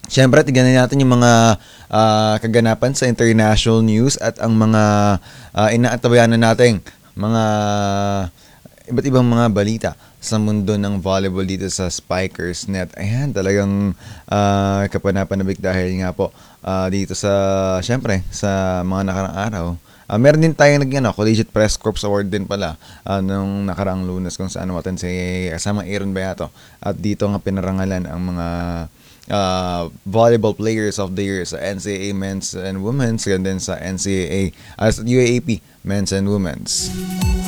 Siyempre, tignan natin yung mga kaganapan sa international news at ang mga inaantabayanan nating mga iba't ibang mga balita sa mundo ng volleyball dito sa Spikers Net. Ayan, talagang kapanapanabik dahil nga po dito sa, syempre, sa mga nakarang araw. Meron din tayong Collegiate Press Corps Award din pala nung nakaraang Lunes kung saan natin si kasama Aaron Beato. At dito nga pinarangalan ang mga volleyball players of the year sa NCAA men's and women's and then sa NCAA as UAAP men's and women's.